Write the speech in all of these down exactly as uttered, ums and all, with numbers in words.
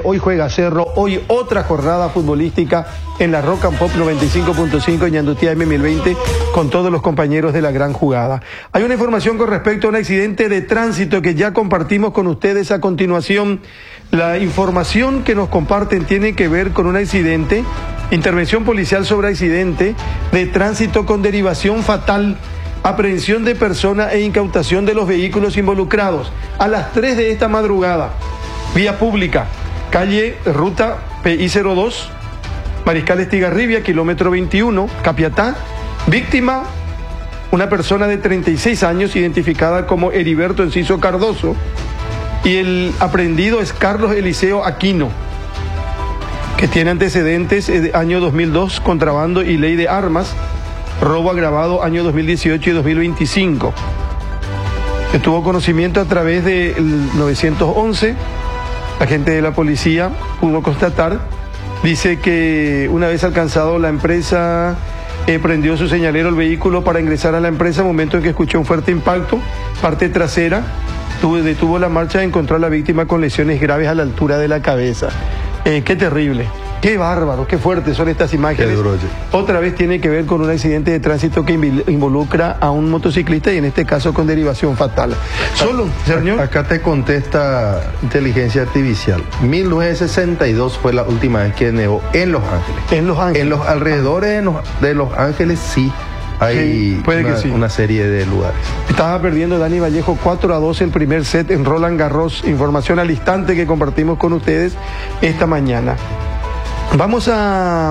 hoy juega Cerro, hoy otra jornada futbolística en la Rock and Pop noventa y cinco punto cinco Ñandutí A M mil veinte con todos los compañeros de la gran jugada. Hay una información con respecto a un accidente de tránsito que ya compartimos con ustedes a continuación. La información que nos comparten tiene que ver con un accidente, intervención policial sobre accidente de tránsito con derivación fatal, aprehensión de persona e incautación de los vehículos involucrados a las tres de esta madrugada. Vía pública, calle Ruta P I cero dos, Mariscal Estigarribia, kilómetro veintiuno, Capiatá. Víctima, una persona de treinta y seis años, identificada como Heriberto Enciso Cardoso, y el aprehendido es Carlos Eliseo Aquino, que tiene antecedentes de año dos mil dos, contrabando y ley de armas, robo agravado año dos mil dieciocho y dos mil veinticinco. Que tuvo conocimiento a través del nueve once, la gente de la policía pudo constatar, dice que una vez alcanzado la empresa, eh, prendió su señalero el vehículo para ingresar a la empresa, momento en que escuchó un fuerte impacto, parte trasera, tuvo, detuvo la marcha y encontró a la víctima con lesiones graves a la altura de la cabeza. Eh, qué terrible. Qué bárbaro, qué fuertes son estas imágenes. Qué duro, oye. Otra vez tiene que ver con un accidente de tránsito que involucra a un motociclista y en este caso con derivación fatal. Solo, señor. Acá te contesta inteligencia artificial. mil novecientos sesenta y dos fue la última vez que nevó en Los Ángeles. En Los Ángeles. En los alrededores de Los, de Los Ángeles sí hay sí, puede una, que sí. una serie de lugares. Estaba perdiendo Dani Vallejo cuatro a dos el primer set en Roland Garros. Información al instante que compartimos con ustedes esta mañana. Vamos a...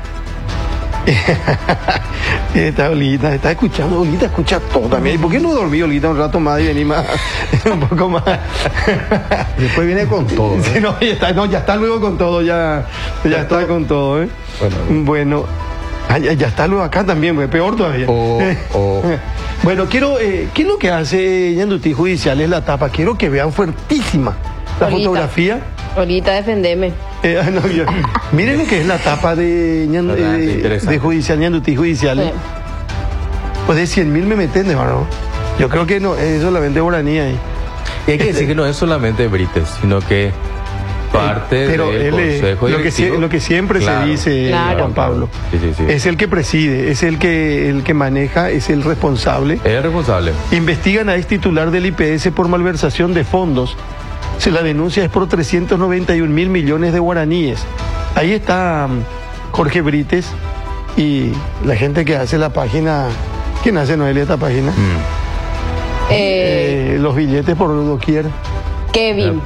Está Olguita, está escuchando, Olguita escucha todo también. ¿Por qué no dormí, Olguita, un rato más y vení más, un poco más? Después viene con todo, ¿eh? Sí, no, ya está, no, ya está luego con todo, ya, ya, ya está todo. Con todo, ¿eh? Bueno, bueno. Ah, ya, ya está luego acá también, pues, peor todavía. Oh, oh. Bueno, quiero, eh, ¿qué es lo que hace Ñandutí Judicial? Es la tapa, quiero que vean fuertísima la Olguita. Fotografía. Olguita, defendeme. Eh, no, yo, miren lo que es la tapa de, Ñand, eh, de Judicial, Ñandutí Judicial. Sí. Pues de cien mil me meten, hermano. Yo creo que no, es solamente guaraní ahí. Y hay que decir que no es solamente Brites, sino que parte eh, pero del él, Consejo lo que, si, lo que siempre claro, se dice, claro. Juan Pablo, sí, sí, sí. es el que preside, es el que, el que maneja, es el responsable. Es el responsable. Investigan a ex titular del I P S por malversación de fondos. Si la denuncia es por trescientos noventa y un mil millones de guaraníes. Ahí está um, Jorge Brites y la gente que hace la página. ¿Quién hace, Noelia, esta página? Mm. Eh, eh, los billetes por doquier. Kevin.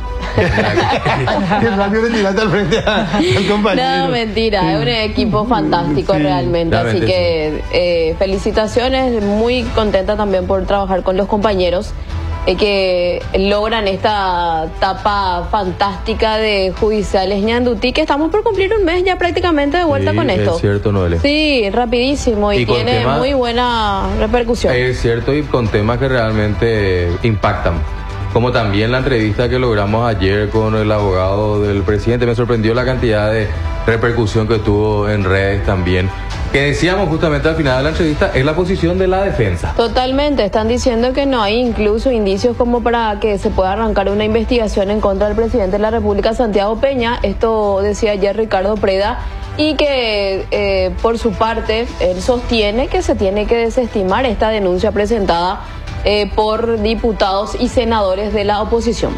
Qué rápido le tiraste al frente a, al compañero. No, mentira, sí. Es un equipo fantástico, sí, realmente. Así que eh, felicitaciones, muy contenta también por trabajar con los compañeros. Eh, que logran esta etapa fantástica de Judiciales Ñandutí, que estamos por cumplir un mes ya prácticamente de vuelta sí, con esto. Es cierto, Noelia. Sí, rapidísimo y, y tiene tema, muy buena repercusión. Es cierto, y con temas que realmente impactan. Como también la entrevista que logramos ayer con el abogado del presidente, me sorprendió la cantidad de repercusión que tuvo en redes también. Que decíamos justamente al final de la entrevista, es la posición de la defensa. Totalmente, están diciendo que no hay incluso indicios como para que se pueda arrancar una investigación en contra del presidente de la República, Santiago Peña. Esto decía ayer Ricardo Preda, y que eh, por su parte él sostiene que se tiene que desestimar esta denuncia presentada eh, por diputados y senadores de la oposición.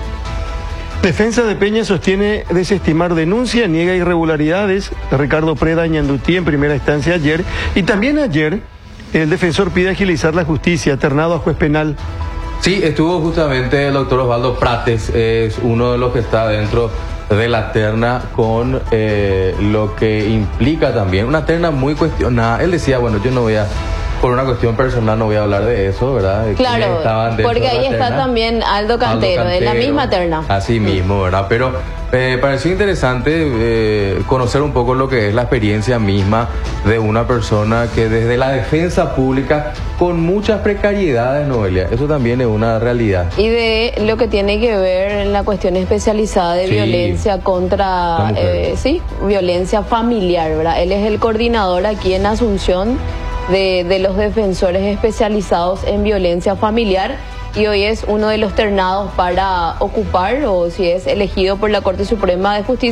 Defensa de Peña sostiene desestimar denuncia, niega irregularidades. Ricardo Preda, Ñandutí, en primera instancia ayer. Y también ayer el defensor pide agilizar la justicia, ternado a juez penal. Sí, estuvo justamente el doctor Osvaldo Prates, es uno de los que está dentro de la terna con eh, lo que implica también una terna muy cuestionada. Él decía, bueno, yo no voy a... Por una cuestión personal no voy a hablar de eso, ¿verdad? De claro, porque ahí está terna. También Aldo Cantero, Aldo Cantero, de la misma terna. Así mismo, ¿verdad? Pero eh, pareció interesante eh, conocer un poco lo que es la experiencia misma de una persona que desde la defensa pública, con muchas precariedades, Noelia, eso también es una realidad. Y de lo que tiene que ver en la cuestión especializada de sí, violencia contra, eh, sí, violencia familiar, ¿verdad? Él es el coordinador aquí en Asunción De, de los defensores especializados en violencia familiar y hoy es uno de los ternados para ocupar, o si es elegido por la Corte Suprema de Justicia,